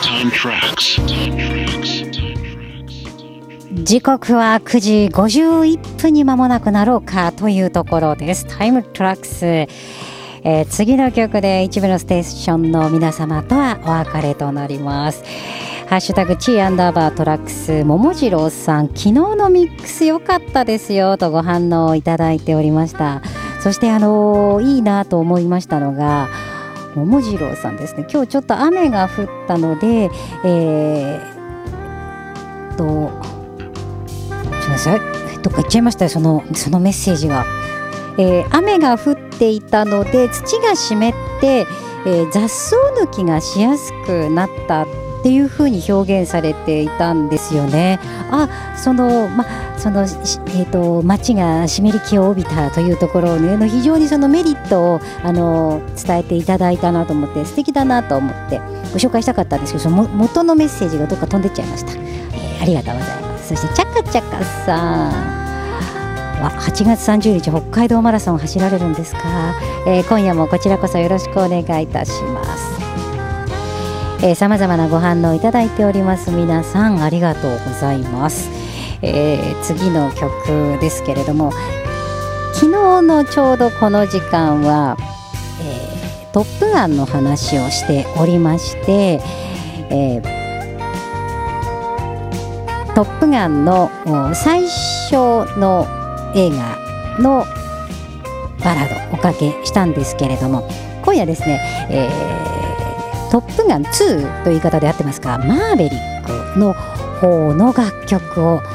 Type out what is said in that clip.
Time tracks. 時刻は9時51分に間もなくなろうかというところです。タイムトラックス、次の曲で一部のステーションの皆様とはお別れとなります。ハッシュタグチーアンダーバートラックス、桃次郎さん、昨日のミックス良かったですよとご反応いただいておりました。そしていいなと思いましたのが、桃次郎さんですね。今日ちょっと雨が降ったので、ちょっと待ってください、どっか行っちゃいましたよ、そのメッセージが。雨が降っていたので土が湿って、雑草抜きがしやすくなったっていう風に表現されていたんですよね。町が湿り気を帯びたというところをね、非常にそのメリットを伝えていただいたなと思って、素敵だなと思ってご紹介したかったんですけど、その元のメッセージがどっか飛んでっちゃいました。ありがとうございます。そしてチャカチャカさんは8月30日北海道マラソン走られるんですか。今夜もこちらこそよろしくお願いいたします。さまざまなご反応いただいております。皆さんありがとうございます。次の曲ですけれども、昨日のちょうどこの時間は、トップガンの話をしておりまして、トップガンの最初の映画のバラードおかけしたんですけれども、今夜ですね、トップガン2という言い方で合ってますか、マーヴェリックの方の楽曲を